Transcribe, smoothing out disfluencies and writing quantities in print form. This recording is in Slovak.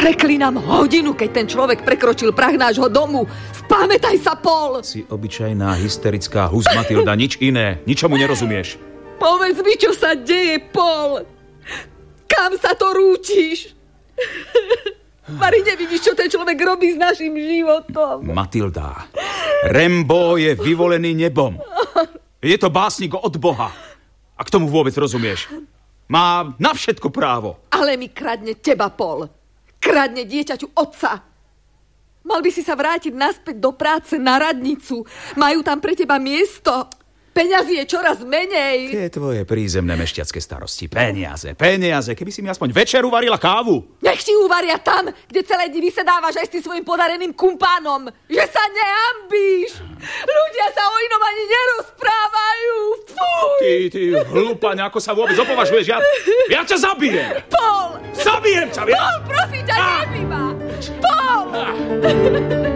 Preklínam hodinu, keď ten človek prekročil prah nášho domu. Spamätaj sa, Paul! Si obyčajná hysterická hus, Matilda, nič iné. Ničomu nerozumieš. Povedz mi, čo sa deje, Paul! Kam sa to rúčiš? Mari, nevidíš, čo ten človek robí s našim životom? Matilda, Rembo je vyvolený nebom. Je to básnik od Boha. A k tomu vôbec rozumieš? Má na všetko právo. Ale mi kradne teba, Paul. Kradne dieťaťu otca. Mal by si sa vrátiť naspäť do práce na radnicu. Majú tam pre teba miesto. Peňazí je čoraz menej. Tie tvoje prízemné mešťacké starosti. Peniaze. Keby si mi aspoň večer uvarila kávu. Nech ti uvaria tam, kde celé dni vysedávaš aj s tým svojim podareným kumpánom. Že sa nehambíš. Ľudia sa o inom ani nerozprávajú. Fuj. Ty hlúpaň, ako sa vôbec opovažuješ? Ja ťa zabijem. Paul. Zabijem ťa, vieš? Paul, prosím ťa, nebýva. Paul.